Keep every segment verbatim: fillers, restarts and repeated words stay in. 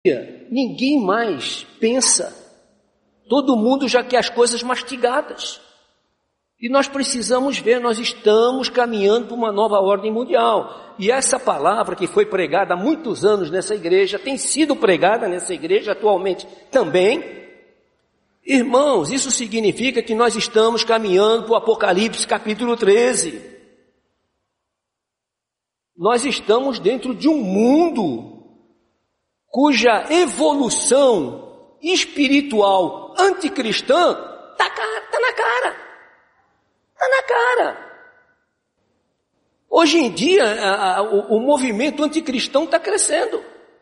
ninguém mais pensa. Todo mundo já quer as coisas mastigadas. E nós precisamos ver, nós estamos caminhando para uma nova ordem mundial. E essa palavra que foi pregada há muitos anos nessa igreja, tem sido pregada nessa igreja atualmente também. Irmãos, isso significa que nós estamos caminhando para o Apocalipse capítulo treze. Nós estamos dentro de um mundo cuja evolução espiritual anticristã está tá na cara. Está na cara. Hoje em dia, a, a, o, o movimento anticristão está crescendo.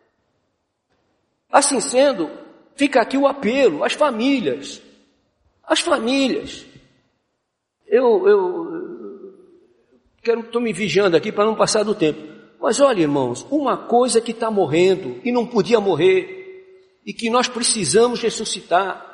Assim sendo, fica aqui o apelo às famílias. Às famílias. Eu, eu quero, estou me vigiando aqui para não passar do tempo. Mas olha, irmãos, uma coisa que está morrendo e não podia morrer, e que nós precisamos ressuscitar.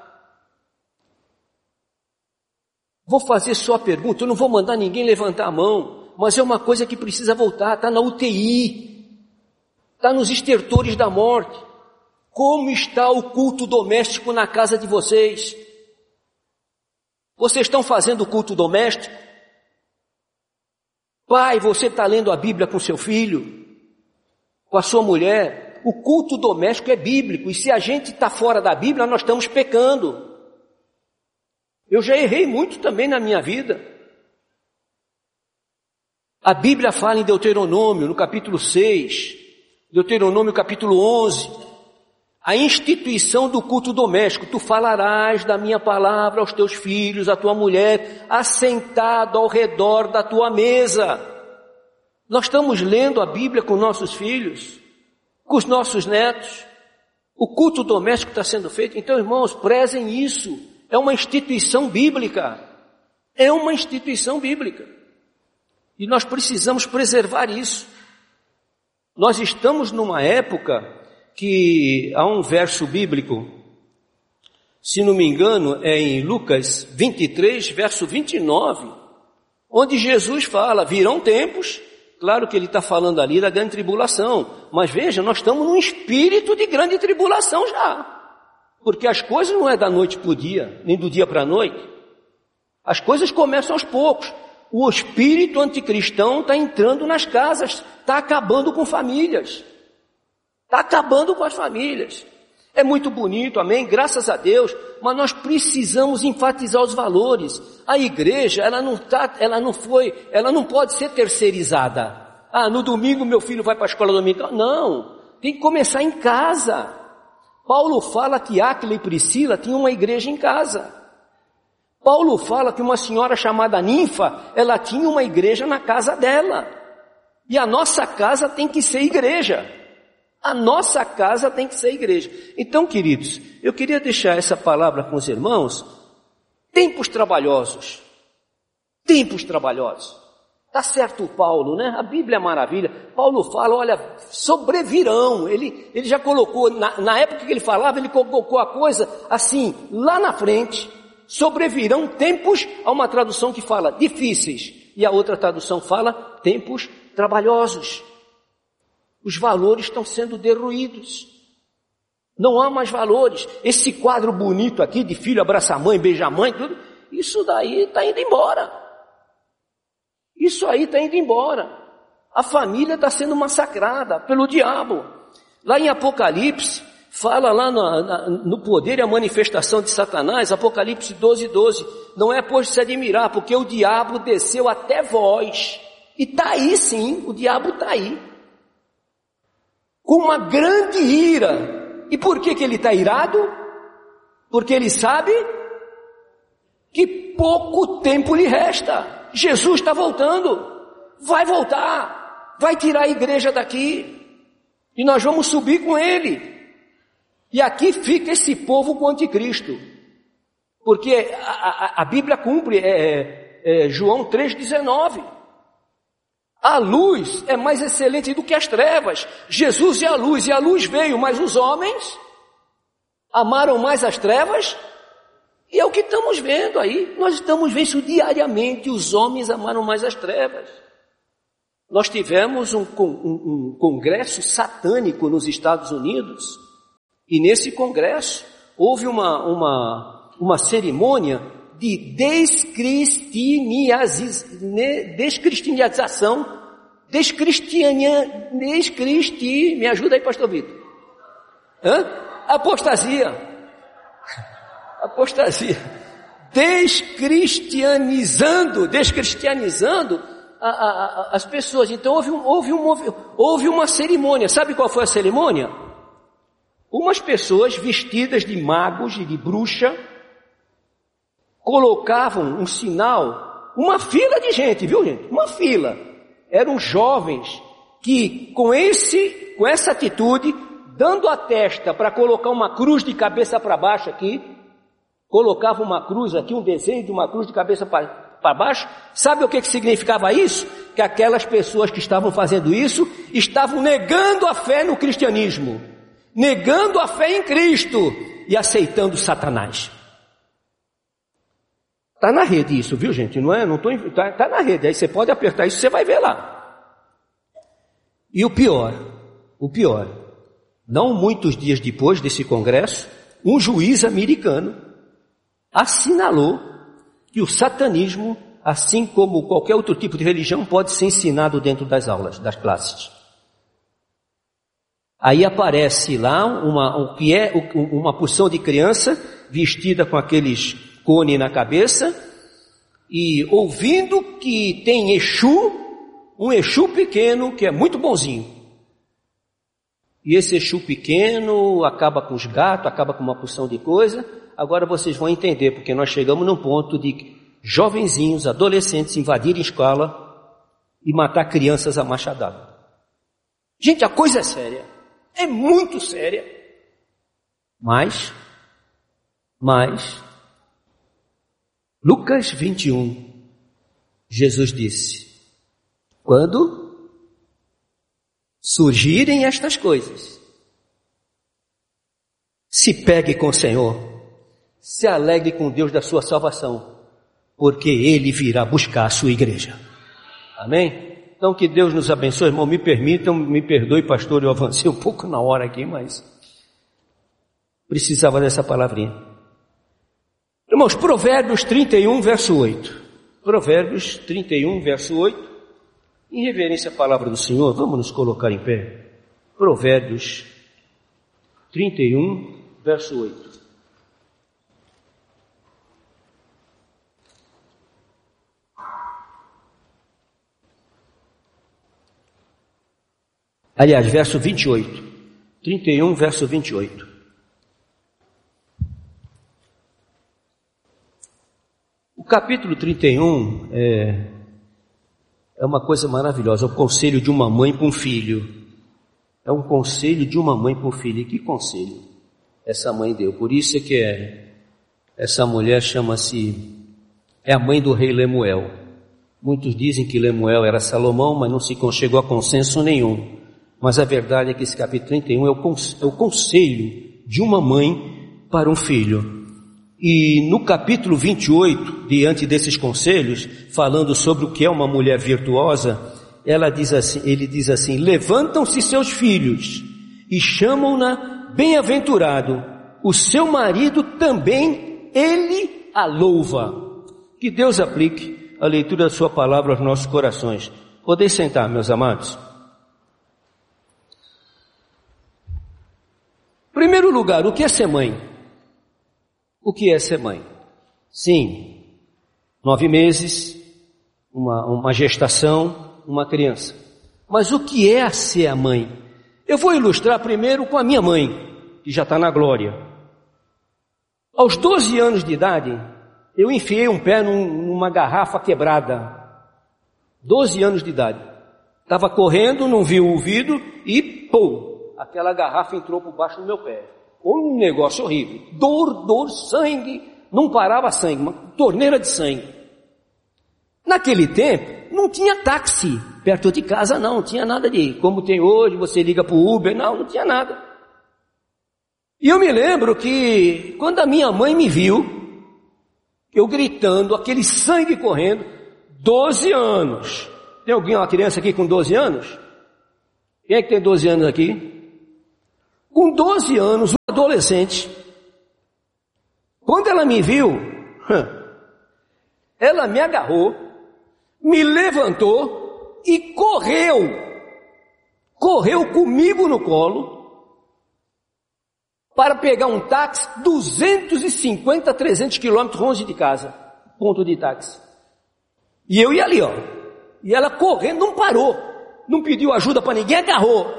Vou fazer só a pergunta, eu não vou mandar ninguém levantar a mão, mas é uma coisa que precisa voltar, está na U T I, está nos estertores da morte. Como está o culto doméstico na casa de vocês? Vocês estão fazendo o culto doméstico? Pai, você está lendo a Bíblia com seu filho? Com a sua mulher? O culto doméstico é bíblico, e se a gente está fora da Bíblia, nós estamos pecando. Eu já errei muito também na minha vida. A Bíblia fala em Deuteronômio, no capítulo seis, Deuteronômio capítulo onze, a instituição do culto doméstico. Tu falarás da minha palavra aos teus filhos, à tua mulher, assentado ao redor da tua mesa. Nós estamos lendo a Bíblia com nossos filhos, com os nossos netos. O culto doméstico está sendo feito. Então, irmãos, prezem isso. É uma instituição bíblica. É uma instituição bíblica. E nós precisamos preservar isso. Nós estamos numa época que há um verso bíblico, se não me engano, é em Lucas vinte e três, verso vinte e nove, onde Jesus fala, virão tempos. Claro que ele está falando ali da grande tribulação, mas veja, nós estamos num espírito de grande tribulação já, porque as coisas não é da noite para o dia, nem do dia para a noite, as coisas começam aos poucos. O espírito anticristão está entrando nas casas, está acabando com famílias, está acabando com as famílias. É muito bonito, amém? Graças a Deus, mas nós precisamos enfatizar os valores. A igreja, ela não tá, ela não foi, ela não pode ser terceirizada. Ah, no domingo meu filho vai para a escola dominical. Não, tem que começar em casa. Paulo fala que Áquila e Priscila tinham uma igreja em casa. Paulo fala que uma senhora chamada Ninfa, ela tinha uma igreja na casa dela. E a nossa casa tem que ser igreja. A nossa casa tem que ser igreja. Então, queridos, eu queria deixar essa palavra com os irmãos. Tempos trabalhosos. Tempos trabalhosos. Tá certo o Paulo, né? A Bíblia é maravilha. Paulo fala, olha, sobrevirão. Ele, ele já colocou, na, na época que ele falava, ele colocou a coisa assim, lá na frente. Sobrevirão tempos, há uma tradução que fala difíceis. E a outra tradução fala tempos trabalhosos. Os valores estão sendo derruídos. Não há mais valores. Esse quadro bonito aqui de filho abraça a mãe, beija a mãe, tudo, isso daí está indo embora. Isso aí está indo embora. A família está sendo massacrada pelo diabo. Lá em Apocalipse, fala lá no, na, no poder e a manifestação de Satanás, Apocalipse doze, doze. Não é por se admirar, porque o diabo desceu até vós. E está aí sim, o diabo está aí. Com uma grande ira. E por que que ele está irado? Porque ele sabe que pouco tempo lhe resta. Jesus está voltando. Vai voltar. Vai tirar a igreja daqui. E nós vamos subir com ele. E aqui fica esse povo com o anticristo. Porque a, a, a Bíblia cumpre, é, é, João três, dezenove. A luz é mais excelente do que as trevas. Jesus é a luz, e a luz veio, mas os homens amaram mais as trevas, e é o que estamos vendo aí. Nós estamos vendo isso diariamente, os homens amaram mais as trevas. Nós tivemos um, um, um congresso satânico nos Estados Unidos, E nesse congresso houve uma, uma, uma cerimônia de descristianização, descristiania, descristi, me ajuda aí, pastor Vitor. Hã? Apostasia. Apostasia. Descristianizando, descristianizando a, a, a, as pessoas. Então houve, um, houve, um, houve uma cerimônia. Sabe qual foi a cerimônia? Umas pessoas vestidas de magos e de bruxa colocavam um sinal, uma fila de gente, viu gente? Uma fila. Eram jovens que com esse, com essa atitude, dando a testa para colocar uma cruz de cabeça para baixo aqui, colocava uma cruz aqui, um desenho de uma cruz de cabeça para baixo. Sabe o que, que significava isso? Que aquelas pessoas que estavam fazendo isso estavam negando a fé no cristianismo, negando a fé em Cristo e aceitando Satanás. Está na rede isso, viu gente? Não é? Não tô, tá, tá na rede. Aí você pode apertar isso, você vai ver lá. E o pior, o pior, não muitos dias depois desse congresso, um juiz americano assinalou que o satanismo, assim como qualquer outro tipo de religião, pode ser ensinado dentro das aulas, das classes. Aí aparece lá uma, o que é uma porção de criança vestida com aqueles cone na cabeça e ouvindo que tem Exu, um Exu pequeno que é muito bonzinho. E esse Exu pequeno acaba com os gatos, acaba com uma porção de coisa. Agora vocês vão entender, porque nós chegamos num ponto de jovenzinhos, adolescentes invadirem escola e matar crianças a machadada. Gente, a coisa é séria, é muito séria. Mas, mas, Lucas vinte e um, Jesus disse, quando surgirem estas coisas, se pegue com o Senhor, se alegre com Deus da sua salvação, porque Ele virá buscar a sua igreja. Amém? Então que Deus nos abençoe, irmão, me permitam, me perdoe, pastor, eu avancei um pouco na hora aqui, mas precisava dessa palavrinha. Irmãos, Provérbios trinta e um, verso oito. Provérbios trinta e um, verso oito. Em reverência à palavra do Senhor, vamos nos colocar em pé. Provérbios trinta e um, verso oito. Aliás, verso vinte e oito. trinta e um, verso vinte e oito. O capítulo trinta e um é, é uma coisa maravilhosa, é o conselho de uma mãe para um filho. É um conselho de uma mãe para um filho. E que conselho essa mãe deu? Por isso é que é, essa mulher chama-se, é a mãe do rei Lemuel. Muitos dizem que Lemuel era Salomão, mas não se chegou a consenso nenhum. Mas a verdade é que esse capítulo trinta e um é o, é o conselho de uma mãe para um filho. E no capítulo vinte e oito, diante desses conselhos, falando sobre o que é uma mulher virtuosa, ela diz assim, ele diz assim, levantam-se seus filhos e chamam-na bem-aventurado, o seu marido também, ele a louva. Que Deus aplique a leitura da sua palavra aos nossos corações. Podeis sentar, meus amados. Em primeiro lugar, o que é ser mãe? O que é ser mãe? Sim, nove meses, uma, uma gestação, uma criança. Mas o que é ser a mãe? Eu vou ilustrar primeiro com a minha mãe, que já está na glória. Aos doze anos de idade, eu enfiei um pé num, numa garrafa quebrada. doze anos de idade. Estava correndo, não vi o vidro e, pô, aquela garrafa entrou por baixo do meu pé. Um negócio horrível. Dor, dor, sangue. Não parava sangue, uma torneira de sangue. Naquele tempo, não tinha táxi perto de casa, não. Não tinha nada de, como tem hoje, você liga para o Uber. Não, não tinha nada. E eu me lembro que, quando a minha mãe me viu, eu gritando, aquele sangue correndo, doze anos. Tem alguém, uma criança aqui com doze anos? Quem é que tem doze anos aqui? Com doze anos, um adolescente. Quando ela me viu, ela me agarrou, me levantou e correu. Correu comigo no colo para pegar um táxi duzentos e cinquenta, trezentos quilômetros longe de casa, ponto de táxi. E eu ia ali, ó. E ela correndo, não parou, não pediu ajuda para ninguém, agarrou.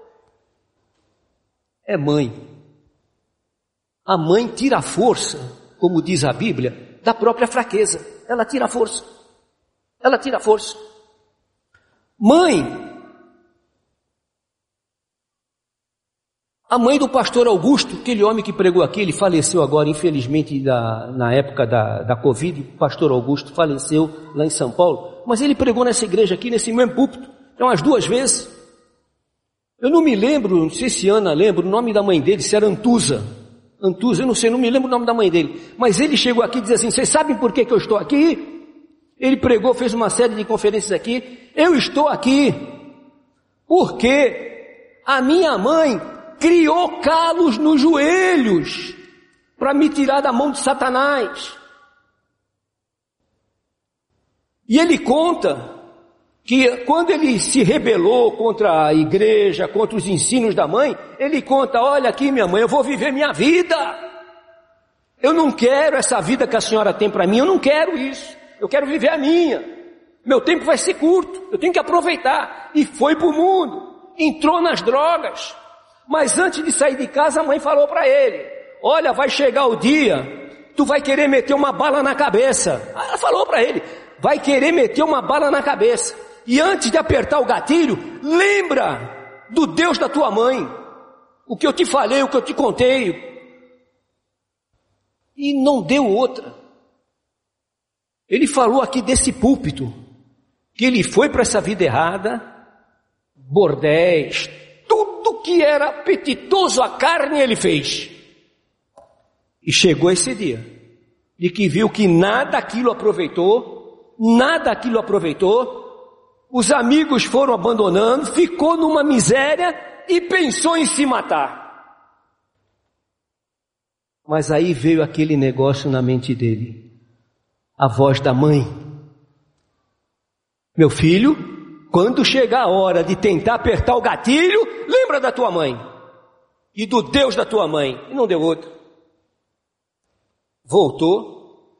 É mãe. A mãe tira a força, como diz a Bíblia, da própria fraqueza. Ela tira a força. Ela tira a força. Mãe. A mãe do pastor Augusto, aquele homem que pregou aqui, ele faleceu agora, infelizmente, da, na época da, da Covid, o pastor Augusto faleceu lá em São Paulo, mas ele pregou nessa igreja aqui, nesse mesmo púlpito, umas duas vezes. Eu não me lembro, não sei se Ana lembra, o nome da mãe dele, se era Antusa. Antusa, eu não sei, não me lembro o nome da mãe dele. Mas ele chegou aqui e disse assim, vocês sabem por que, que eu estou aqui? Ele pregou, fez uma série de conferências aqui. Eu estou aqui porque a minha mãe criou calos nos joelhos para me tirar da mão de Satanás. E ele conta que quando ele se rebelou contra a igreja, contra os ensinos da mãe, ele conta, olha aqui minha mãe, eu vou viver minha vida. Eu não quero essa vida que a senhora tem para mim, eu não quero isso. Eu quero viver a minha. Meu tempo vai ser curto, eu tenho que aproveitar. E foi para o mundo, entrou nas drogas. Mas antes de sair de casa, a mãe falou para ele, olha, vai chegar o dia, tu vai querer meter uma bala na cabeça. Ela falou para ele, vai querer meter uma bala na cabeça. E antes de apertar o gatilho, lembra do Deus da tua mãe. O que eu te falei, o que eu te contei. E não deu outra. Ele falou aqui desse púlpito, que ele foi para essa vida errada, bordéis, tudo que era apetitoso à carne ele fez. E chegou esse dia, de que viu que nada aquilo aproveitou, nada aquilo aproveitou, os amigos foram abandonando, ficou numa miséria e pensou em se matar. Mas aí veio aquele negócio na mente dele, a voz da mãe. Meu filho, quando chegar a hora de tentar apertar o gatilho, lembra da tua mãe e do Deus da tua mãe. E não deu outra. Voltou.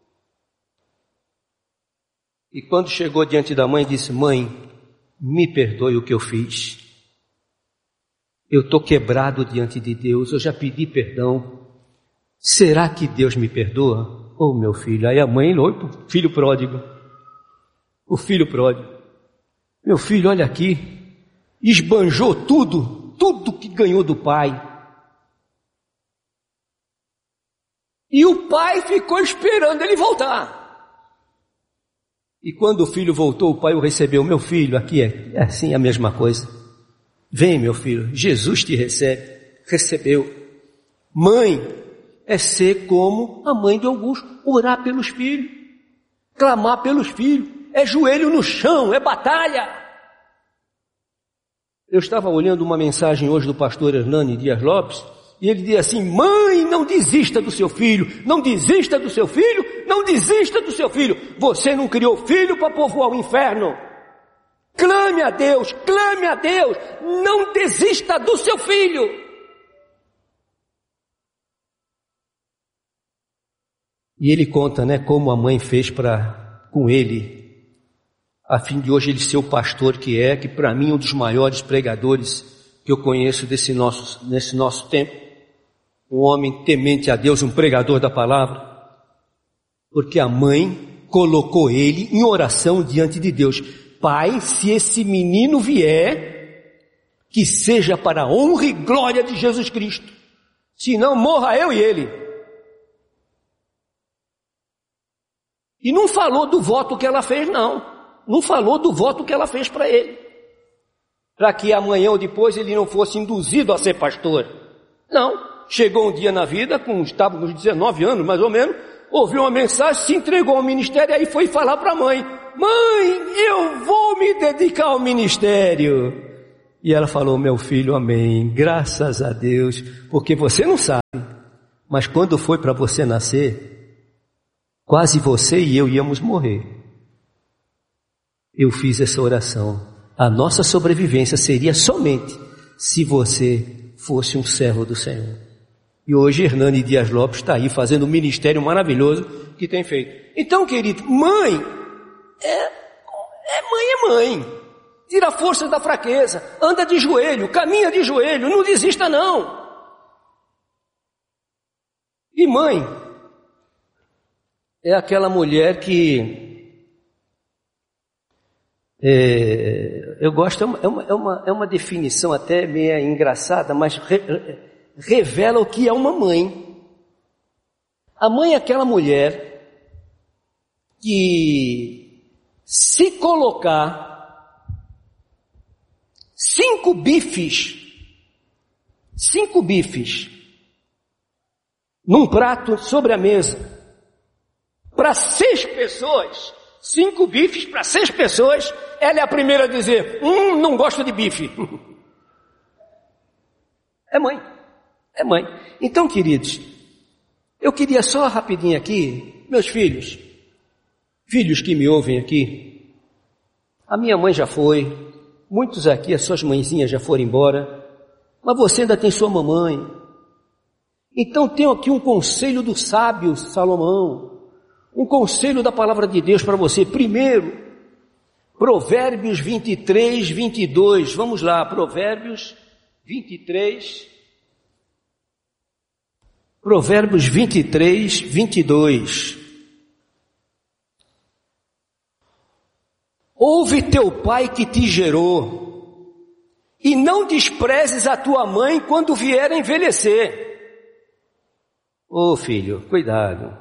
E quando chegou diante da mãe, disse, mãe, me perdoe o que eu fiz. Eu estou quebrado diante de Deus, eu já pedi perdão. Será que Deus me perdoa? Oh, meu filho. Aí a mãe olhou para o filho pródigo. O filho pródigo. Meu filho, olha aqui. Esbanjou tudo, tudo que ganhou do pai. E o pai ficou esperando ele voltar. E quando o filho voltou, o pai o recebeu. Meu filho, aqui é, é assim a mesma coisa. Vem, meu filho, Jesus te recebe. Recebeu. Mãe, é ser como a mãe de Augusto. Orar pelos filhos. Clamar pelos filhos. É joelho no chão, é batalha. Eu estava olhando uma mensagem hoje do pastor Hernani Dias Lopes. E ele diz assim, mãe, não desista do seu filho, não desista do seu filho, não desista do seu filho. Você não criou filho para povoar o inferno. Clame a Deus, clame a Deus, não desista do seu filho. E ele conta, né, como a mãe fez para com ele, a fim de hoje ele ser o pastor que é, que para mim é um dos maiores pregadores que eu conheço desse nosso, nesse nosso tempo. Um homem temente a Deus, um pregador da palavra, porque a mãe colocou ele em oração diante de Deus. Pai, se esse menino vier, que seja para a honra e glória de Jesus Cristo, se não morra eu e ele. E não falou do voto que ela fez, não. Não falou do voto que ela fez para ele, para que amanhã ou depois ele não fosse induzido a ser pastor. Não. Chegou um dia na vida, com, estava com dezenove anos mais ou menos, ouviu uma mensagem, se entregou ao ministério, aí foi falar para a mãe, mãe, eu vou me dedicar ao ministério. E ela falou, meu filho, amém, graças a Deus, porque você não sabe, mas quando foi para você nascer, quase você e eu íamos morrer. Eu fiz essa oração. A nossa sobrevivência seria somente se você fosse um servo do Senhor. E hoje Hernani Dias Lopes está aí fazendo um ministério maravilhoso que tem feito. Então, querido, mãe é, é mãe é mãe. Tira a força da fraqueza, anda de joelho, caminha de joelho, não desista não. E mãe é aquela mulher que é, eu gosto, é uma, é, uma, é uma definição até meio engraçada, mas re, revela o que é uma mãe. A mãe é aquela mulher que se colocar Cinco bifes, cinco bifes, num prato sobre a mesa, para seis pessoas, cinco bifes para seis pessoas, ela é a primeira a dizer, hum, não gosto de bife. É mãe, é mãe. Então, queridos, eu queria só rapidinho aqui, meus filhos, filhos que me ouvem aqui, a minha mãe já foi, muitos aqui, as suas mãezinhas já foram embora, mas você ainda tem sua mamãe. Então tenho aqui um conselho do sábio Salomão, um conselho da palavra de Deus para você. Primeiro, Provérbios vinte e três, vinte e dois, vamos lá, Provérbios vinte e três, Provérbios vinte e três, vinte e dois. Ouve teu pai que te gerou, e não desprezes a tua mãe quando vier a envelhecer. Ô filho, cuidado.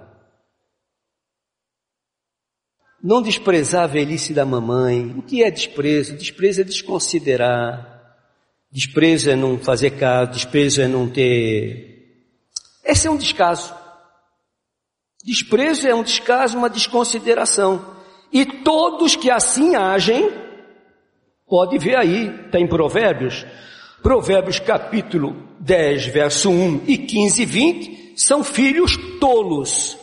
Não desprezar a velhice da mamãe. O que é desprezo? Desprezo é desconsiderar. Desprezo é não fazer caso. Desprezo é não ter... Esse é um descaso. Desprezo é um descaso, uma desconsideração. E todos que assim agem, pode ver aí, está em Provérbios, Provérbios capítulo dez, verso um e quinze e vinte, são filhos tolos.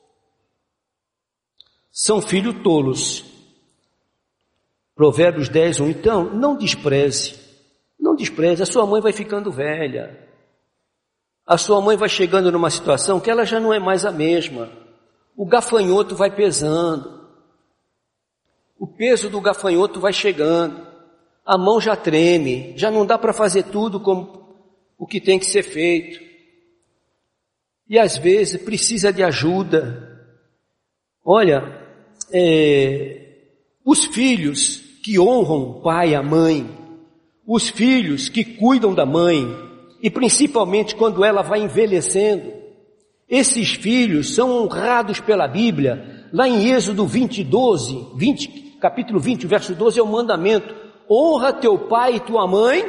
São filhos tolos. Provérbios dez, um, então, não despreze, não despreze, a sua mãe vai ficando velha. A sua mãe vai chegando numa situação que ela já não é mais a mesma. O gafanhoto vai pesando. O peso do gafanhoto vai chegando, a mão já treme, já não dá para fazer tudo como o que tem que ser feito. E às vezes precisa de ajuda. Olha, é, os filhos que honram o pai e a mãe, os filhos que cuidam da mãe, e principalmente quando ela vai envelhecendo, esses filhos são honrados pela Bíblia. Lá em Êxodo vinte, doze, vinte, capítulo vinte, verso doze, é o mandamento. Honra teu pai e tua mãe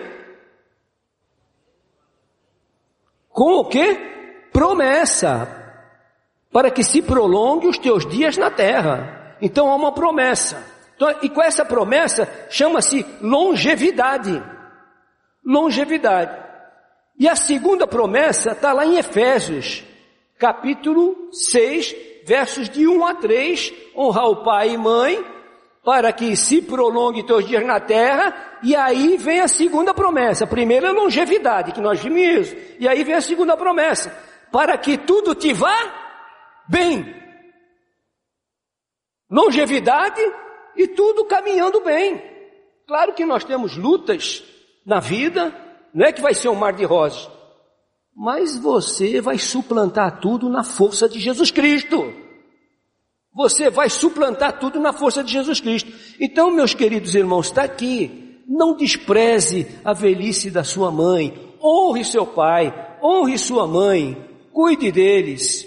com o quê? Promessa, para que se prolongue os teus dias na terra. Então há uma promessa. Então, e com essa promessa chama-se longevidade. Longevidade. E a segunda promessa está lá em Efésios, capítulo seis, versos de um a três, honrar o pai e mãe, para que se prolongue teus dias na terra, e aí vem a segunda promessa. A primeira é a longevidade, que nós vimos isso, e aí vem a segunda promessa, para que tudo te vá bem. Longevidade e tudo caminhando bem. Claro que nós temos lutas na vida, não é que vai ser um mar de rosas, mas você vai suplantar tudo na força de Jesus Cristo. Você vai suplantar tudo na força de Jesus Cristo. Então, meus queridos irmãos, está aqui. Não despreze a velhice da sua mãe. Honre seu pai, honre sua mãe, cuide deles.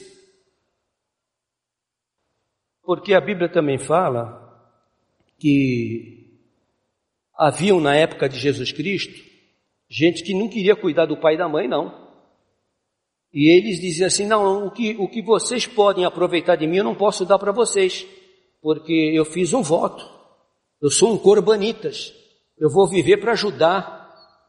Porque a Bíblia também fala que haviam na época de Jesus Cristo gente que não queria cuidar do pai e da mãe, não. E eles diziam assim, não, o que, o que vocês podem aproveitar de mim eu não posso dar para vocês, porque eu fiz um voto, eu sou um corbanitas, eu vou viver para ajudar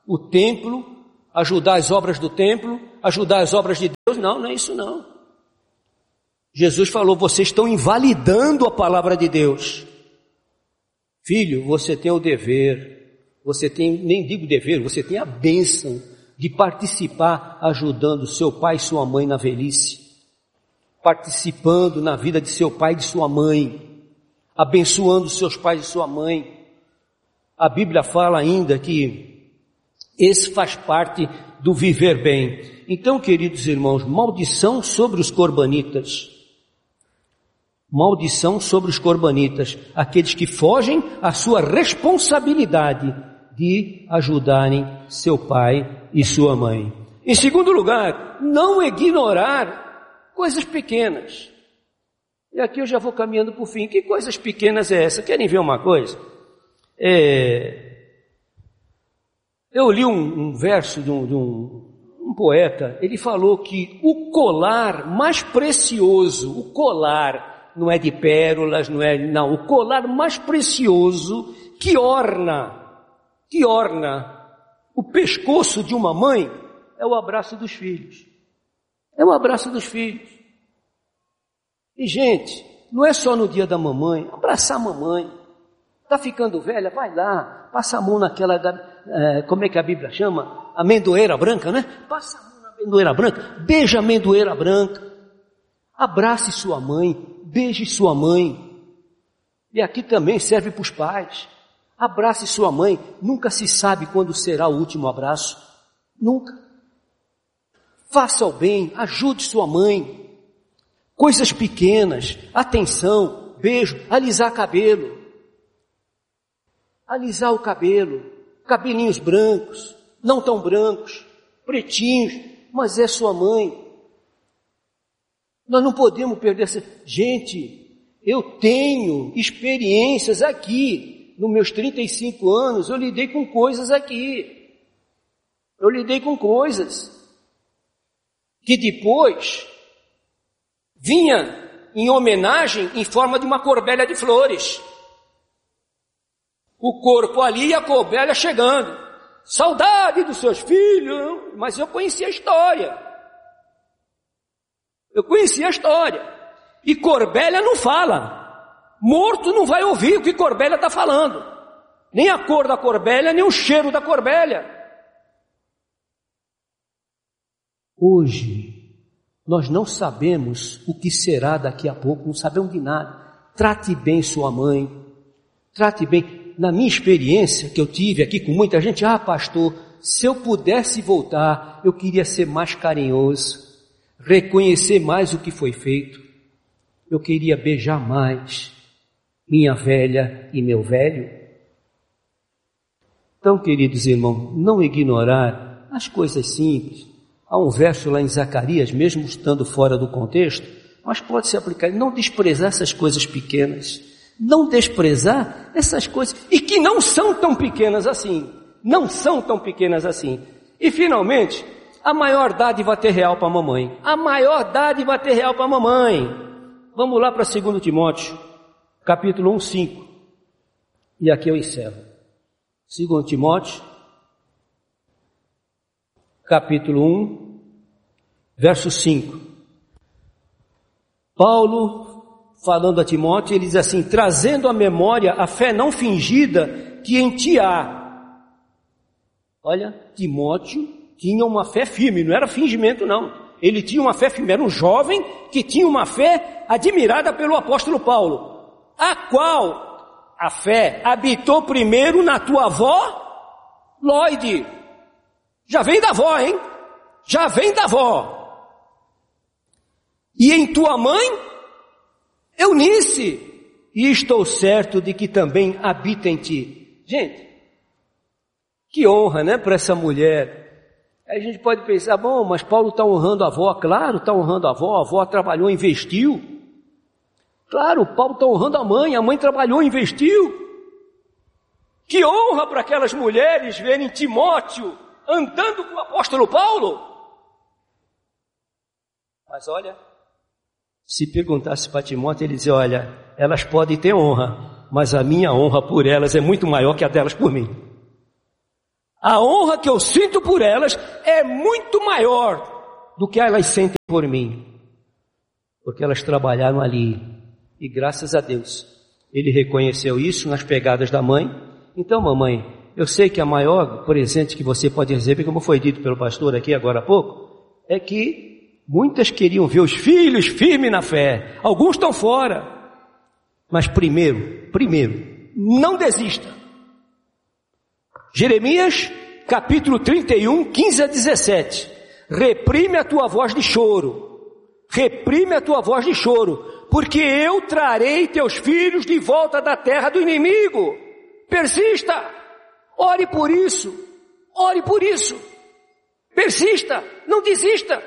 o templo, ajudar as obras do templo, ajudar as obras de Deus. Não, não é isso não. Jesus falou, vocês estão invalidando a palavra de Deus. Filho, você tem o dever, você tem, nem digo dever, você tem a bênção de participar ajudando seu pai e sua mãe na velhice, participando na vida de seu pai e de sua mãe, abençoando seus pais e sua mãe. A Bíblia fala ainda que esse faz parte do viver bem. Então, queridos irmãos, maldição sobre os corbanitas. Maldição sobre os corbanitas, aqueles que fogem à sua responsabilidade de ajudarem seu pai e sua mãe. Em segundo lugar, não ignorar coisas pequenas. E aqui eu já vou caminhando para o fim. Que coisas pequenas é essa? Querem ver uma coisa? É... Eu li um, um verso de, um, de um, um poeta, ele falou que o colar mais precioso, o colar não é de pérolas, não é, não, o colar mais precioso que orna, que orna o pescoço de uma mãe é o abraço dos filhos. É o abraço dos filhos. E gente, não é só no dia da mamãe, abraçar a mamãe. Está ficando velha? Vai lá, passa a mão naquela, é, como é que a Bíblia chama? Amendoeira branca, né? Passa a mão na amendoeira branca, beija a amendoeira branca. Abrace sua mãe, beije sua mãe. E aqui também serve para os pais. Abrace sua mãe, nunca se sabe quando será o último abraço. Nunca. Faça o bem, ajude sua mãe. Coisas pequenas, atenção, beijo, alisar cabelo. Alisar o cabelo, cabelinhos brancos, não tão brancos, pretinhos, mas é sua mãe. Nós não podemos perder essa... Gente, eu tenho experiências aqui, nos meus trinta e cinco anos, eu lidei com coisas aqui. Eu lidei com coisas que depois vinha em homenagem em forma de uma corbelha de flores. O corpo ali e a corbelha chegando. Saudade dos seus filhos, mas eu conhecia a história. Eu conhecia a história. E corbelha não fala. Morto não vai ouvir o que corbelha está falando. Nem a cor da corbelha, nem o cheiro da corbelha. Hoje, nós não sabemos o que será daqui a pouco, não sabemos de nada. Trate bem sua mãe. Trate bem. Na minha experiência que eu tive aqui com muita gente, ah, pastor, se eu pudesse voltar, eu queria ser mais carinhoso, reconhecer mais o que foi feito, eu queria beijar mais minha velha e meu velho. Então, queridos irmãos, não ignorar as coisas simples. Há um verso lá em Zacarias, mesmo estando fora do contexto, mas pode se aplicar, não desprezar essas coisas pequenas. Não desprezar essas coisas, e que não são tão pequenas assim, não são tão pequenas assim. E finalmente, a maior dádiva terreal para a mamãe, a maior dádiva terreal para a mamãe. Vamos lá para segundo Timóteo, capítulo um, cinco, e aqui eu encerro. segundo Timóteo, capítulo um, verso cinco. Paulo, falando a Timóteo, ele diz assim, trazendo à memória a fé não fingida que em ti há. Olha, Timóteo tinha uma fé firme, não era fingimento não. Ele tinha uma fé firme, era um jovem que tinha uma fé admirada pelo apóstolo Paulo, a qual a fé habitou primeiro na tua avó, Lóide. Já vem da avó, hein? Já vem da avó. E em tua mãe, Eunice, e estou certo de que também habita em ti. Gente, que honra, né, para essa mulher. Aí a gente pode pensar, bom, mas Paulo está honrando a avó. Claro, está honrando a avó, a avó trabalhou, investiu. Claro, Paulo está honrando a mãe, a mãe trabalhou, investiu. Que honra para aquelas mulheres verem Timóteo andando com o apóstolo Paulo. Mas olha, se perguntasse para Timóteo, ele dizia, olha, elas podem ter honra, mas a minha honra por elas é muito maior que a delas por mim. A honra que eu sinto por elas é muito maior do que elas sentem por mim. Porque elas trabalharam ali. E graças a Deus, ele reconheceu isso nas pegadas da mãe. Então, mamãe, eu sei que a maior presente que você pode receber, como foi dito pelo pastor aqui agora há pouco, é que muitas queriam ver os filhos firmes na fé. Alguns estão fora. Mas primeiro, primeiro, não desista. Jeremias, capítulo trinta e um, quinze a dezessete. Reprime a tua voz de choro. Reprime a tua voz de choro, porque eu trarei teus filhos de volta da terra do inimigo. Persista. Ore por isso. Ore por isso. Persista. Não desista.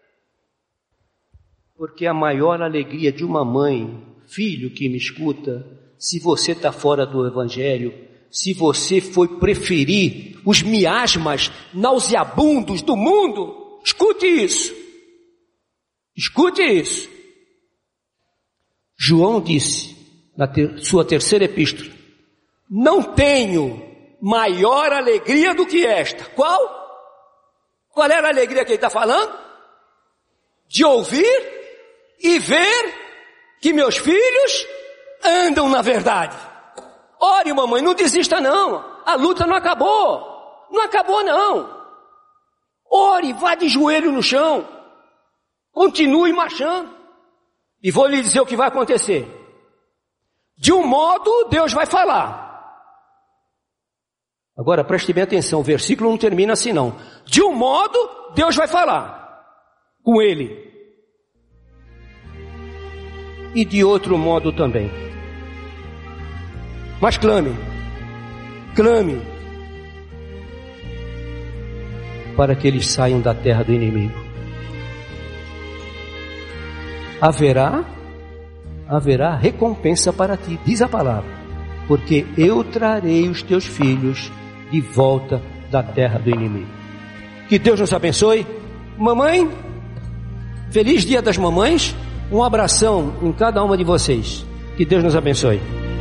Porque a maior alegria de uma mãe, filho que me escuta, se você está fora do evangelho, se você foi preferir os miasmas nauseabundos do mundo, escute isso. Escute isso. João disse, na ter, sua terceira epístola, não tenho maior alegria do que esta. Qual? Qual era a alegria que ele está falando? De ouvir e ver que meus filhos andam na verdade. Ore, mamãe, não desista não. A luta não acabou. Não acabou não. Ore, vá de joelho no chão. Continue marchando. E vou lhe dizer o que vai acontecer. De um modo, Deus vai falar. Agora, preste bem atenção, o versículo não termina assim não. De um modo, Deus vai falar com ele. E de outro modo também. Mas clame, clame, para que eles saiam da terra do inimigo. Haverá, haverá recompensa para ti, diz a palavra, porque eu trarei os teus filhos de volta da terra do inimigo. Que Deus nos abençoe. Mamãe, feliz dia das mamães, um abração em cada uma de vocês. Que Deus nos abençoe.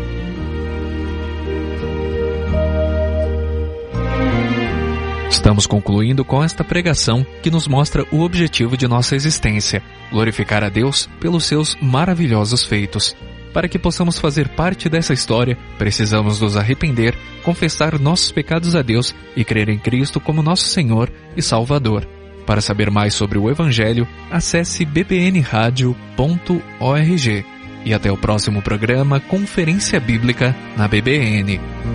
Estamos concluindo com esta pregação que nos mostra o objetivo de nossa existência, glorificar a Deus pelos seus maravilhosos feitos. Para que possamos fazer parte dessa história, precisamos nos arrepender, confessar nossos pecados a Deus e crer em Cristo como nosso Senhor e Salvador. Para saber mais sobre o Evangelho, acesse b b n radio ponto org. E até o próximo programa Conferência Bíblica na B B N.